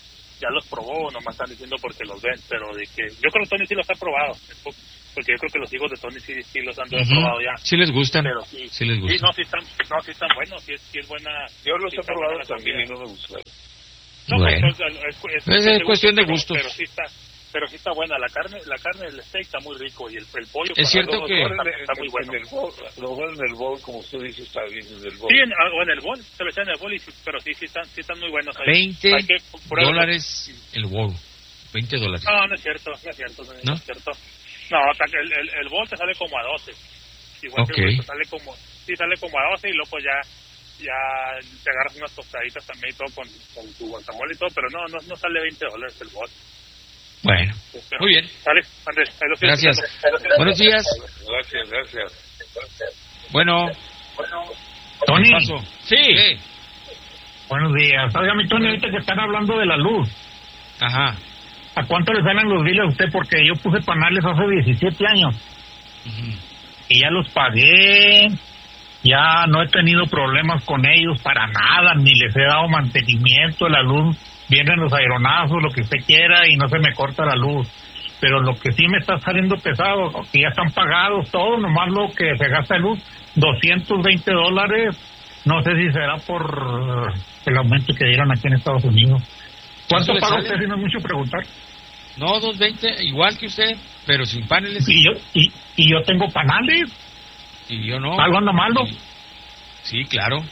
ya los probó, nomás están diciendo porque los ven, pero de que yo creo que Tony sí los ha probado, porque yo creo que los hijos de Tony sí, sí los han uh-huh. probado ya. Sí les gustan, pero sí, sí les gustan. Sí, no, sí están, no, sí están buenos, sí es, sí es buena. Yo los sí he probado también y no me gustaron. No, bueno. pues, es, es, es, es cuestión de gustos. Pero, pero sí está, pero sí está buena la carne, la carne del steak está muy rico y el, el pollo. Es cierto que está, está muy bueno. En el bowl, lo bueno en el bowl, como usted dice, está bien en el bowl. Sí, en, o en el bowl, se lo echan en el bowl, y, pero sí, sí están, sí están muy buenos. Ahí. veinte dólares el bowl. veinte dólares. No, no es cierto, no es cierto, no, ¿No? es cierto. No, el, el, el bowl te sale como a doce. Igual okay. que el sale como, sí, sale como a doce y luego pues ya, ya te agarras unas tostaditas también y todo con, con tu guacamole y todo, pero no, no, no sale veinte dólares el bowl. Bueno, pero, muy bien. Sale, Andrés, ahí lo gracias. Gracias. Buenos días. Gracias, gracias. Bueno. Tony. Sí. sí. Buenos días. Oiga, mi Tony, ahorita que están hablando de la luz. Ajá. ¿A cuánto le salen los biles a usted? Porque yo puse paneles hace diecisiete años. Uh-huh. Y ya los pagué. Ya no he tenido problemas con ellos para nada. Ni les he dado mantenimiento. La luz, vienen los aeronazos, lo que usted quiera, y no se me corta la luz. Pero lo que sí me está saliendo pesado, que ya están pagados todos, nomás lo que se gasta de luz, doscientos veinte dólares. No sé si será por el aumento que dieron aquí en Estados Unidos. ¿Cuánto paga usted, si no es mucho preguntar? No, doscientos veinte, igual que usted, pero sin paneles. Y yo y, y yo tengo paneles. Y yo no. ¿Algo anda malo? Y, sí, claro.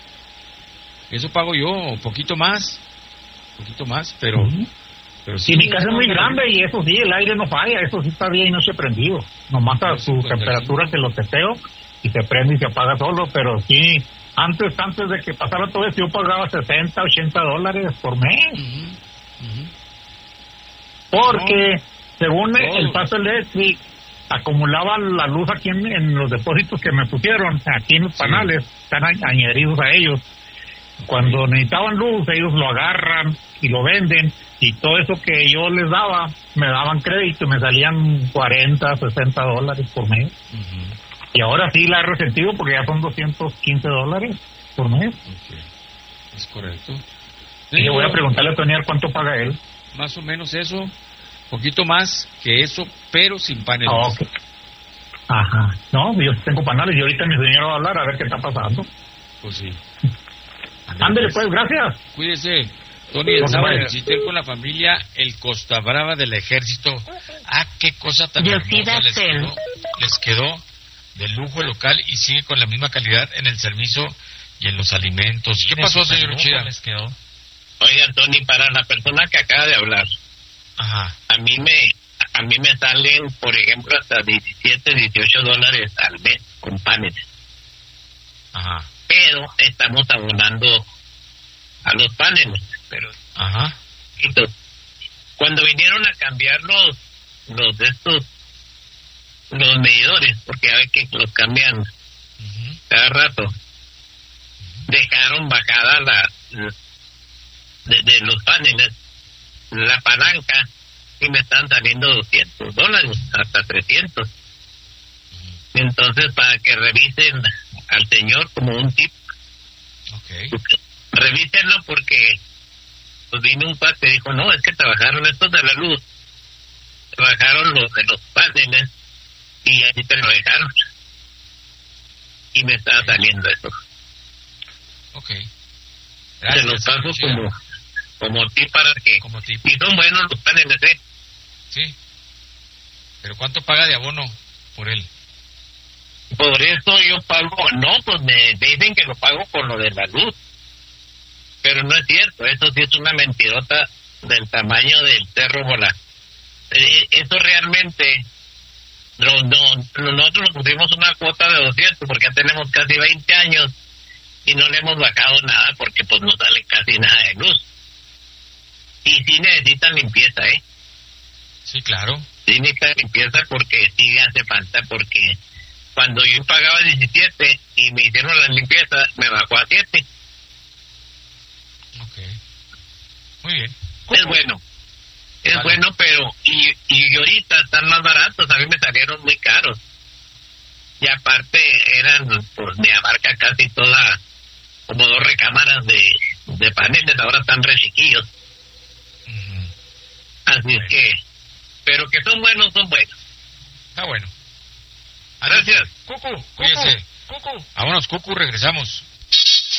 Eso pago yo, un poquito más. Un poquito más, pero... Uh-huh. pero sí, y mi casa es muy grande y eso sí, el aire no falla, eso sí está bien y no se ha prendido. Nomás a su temperatura que lo teteo y se prende y se apaga solo, pero sí... Antes, antes de que pasara todo eso, yo pagaba sesenta, ochenta dólares por mes. Uh-huh. Uh-huh. Porque, no, según todo. El Paso Electric, acumulaba la luz aquí en, en los depósitos que me pusieron, aquí en los sí. Panales, están añadidos a ellos. Cuando okay. necesitaban luz, ellos lo agarran y lo venden, y todo eso que yo les daba, me daban crédito y me salían cuarenta, sesenta dólares por mes. Uh-huh. Y ahora sí la he resentido porque ya son doscientos quince dólares por mes. Okay. Es correcto. Y le voy a preguntarle a Toniar cuánto paga él. Más o menos eso, poquito más que eso, pero sin paneles. Ah, okay. Ajá. No, yo tengo paneles y ahorita mi señora va a hablar a ver qué está pasando. Pues sí. Ándele pues, gracias. Cuídese. Tony, el sábado visité con la familia el Costa Brava del Ejército. Ah, qué cosa tan hermosa les quedó. Les quedó de lujo local y sigue con la misma calidad en el servicio y en los alimentos. ¿Qué pasó, señor Uchida? Les quedó. Oiga, Tony, para la persona que acaba de hablar, ajá, a mí me a mí me salen, por ejemplo, hasta diecisiete, dieciocho dólares al mes con paneles. Ajá. Pero estamos abonando a los paneles. Pero, ajá. Entonces, cuando vinieron a cambiar los los de estos los medidores, porque a ver que los cambian uh-huh. cada rato, uh-huh. dejaron bajada la, la de, de los paneles la palanca y me están saliendo doscientos dólares hasta trescientos. Uh-huh. Entonces, para que revisen al señor como un tip, okay. revísenlo, porque pues vino un cuate y dijo, no, es que trabajaron estos de la luz, trabajaron los de los paneles y así te lo dejaron y me estaba saliendo eso. Ok, gracias, se los paso como como tip para que como tip. Y son buenos los paneles, ¿eh? Sí, pero ¿cuánto paga de abono por él? Por eso yo pago, no, pues me dicen que lo pago por lo de la luz, pero no es cierto, eso sí es una mentirota del tamaño del cerro Bola. Eh, eso realmente No, no, nosotros nos pusimos una cuota de doscientos porque ya tenemos casi veinte años y no le hemos bajado nada porque pues no sale casi nada de luz. Y sí necesitan limpieza, ¿eh? Sí, claro. Sí necesitan limpieza porque sí hace falta, porque cuando yo pagaba diecisiete y me hicieron la limpieza, me bajó a siete. Ok. Muy bien. Es bueno. Es vale. bueno, pero y, y ahorita están más baratos, a mí me salieron muy caros. Y aparte eran, pues me abarca casi toda, como dos recámaras de, de paneles, ahora están re chiquillos. Uh-huh. Así es que, pero que son buenos, son buenos. Está bueno. Gracias. Cucu, cuídese. Cucu. Vámonos, Cucu, regresamos.